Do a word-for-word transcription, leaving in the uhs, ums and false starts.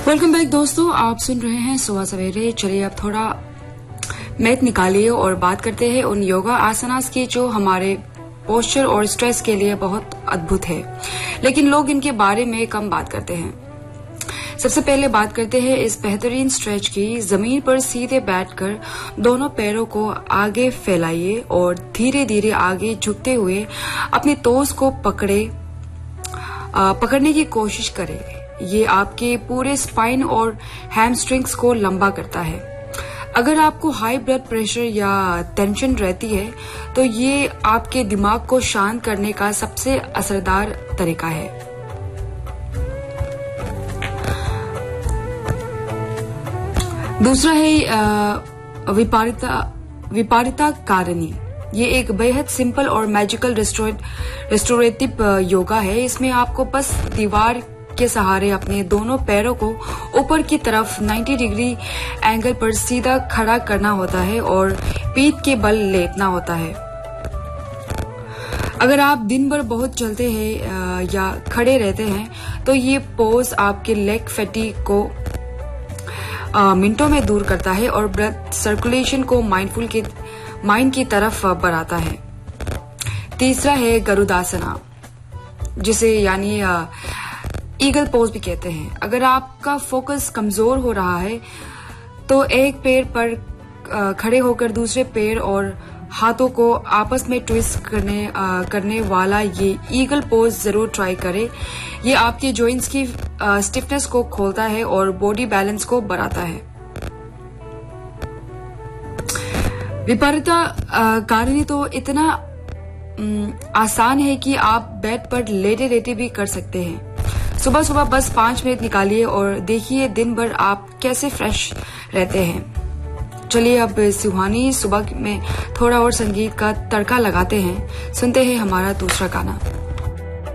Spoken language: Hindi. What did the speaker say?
वेलकम बैक दोस्तों, आप सुन रहे हैं सुबह सवेरे। चलिए अब थोड़ा मैथ निकालिए और बात करते हैं उन योगा आसनास की जो हमारे पोस्चर और स्ट्रेस के लिए बहुत अद्भुत है, लेकिन लोग इनके बारे में कम बात करते हैं। सबसे पहले बात करते हैं इस बेहतरीन स्ट्रेच की। जमीन पर सीधे बैठकर दोनों पैरों को आगे फैलाइए और धीरे धीरे आगे झुकते हुए अपने टोस को पकड़े आ, पकड़ने की कोशिश करें। ये आपके पूरे स्पाइन और हैमस्ट्रिंग्स को लंबा करता है। अगर आपको हाई ब्लड प्रेशर या टेंशन रहती है तो ये आपके दिमाग को शांत करने का सबसे असरदार तरीका है। दूसरा है विपरीता विपरीता कारिणी। ये एक बेहद सिंपल और मैजिकल रेस्टोरेटिव योगा है। इसमें आपको बस दीवार के सहारे अपने दोनों पैरों को ऊपर की तरफ नब्बे डिग्री एंगल पर सीधा खड़ा करना होता है और पीठ के बल लेटना होता है। अगर आप दिन भर बहुत चलते हैं या खड़े रहते हैं तो ये पोज आपके लेग फैटिग को मिनटों में दूर करता है और ब्लड सर्कुलेशन को माइंडफुल के माइंड की तरफ बढ़ाता है। तीसरा है गरुदासना, जिसे यानी ईगल पोज भी कहते हैं। अगर आपका फोकस कमजोर हो रहा है तो एक पैर पर खड़े होकर दूसरे पैर और हाथों को आपस में ट्विस्ट करने आ, करने वाला ये ईगल पोज जरूर ट्राई करें। ये आपके जॉइंट्स की स्टिफनेस को खोलता है और बॉडी बैलेंस को बढ़ाता है। विपरीता कारिणी तो इतना आसान है कि आप बेड पर लेटे लेटे भी कर सकते हैं। सुबह सुबह बस पांच मिनट निकालिए और देखिए दिन भर आप कैसे फ्रेश रहते हैं। चलिए अब सुहानी सुबह में थोड़ा और संगीत का तड़का लगाते हैं। सुनते हैं हमारा दूसरा गाना।